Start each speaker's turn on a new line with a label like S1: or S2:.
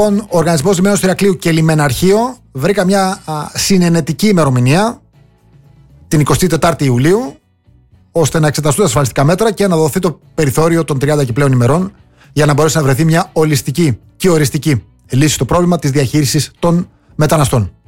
S1: Ο Οργανισμός Λιμένων του Ηρακλείου και Λιμεναρχείο βρήκα μια συνενετική ημερομηνία, την 24η Ιουλίου, ώστε να εξεταστούν τα ασφαλιστικά μέτρα και να δοθεί το περιθώριο των 30 και πλέον ημερών για να μπορέσει να βρεθεί μια ολιστική και οριστική λύση στο πρόβλημα της διαχείρισης των μεταναστών.